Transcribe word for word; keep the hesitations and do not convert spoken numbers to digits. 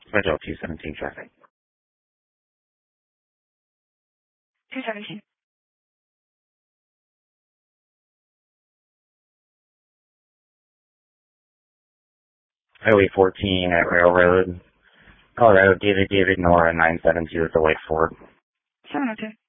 Schedule two seventeen traffic. two seventeen. Highway fourteen at Railroad. Colorado, David, David, Nora, nine seven two at the Lake Ford. seven oh two.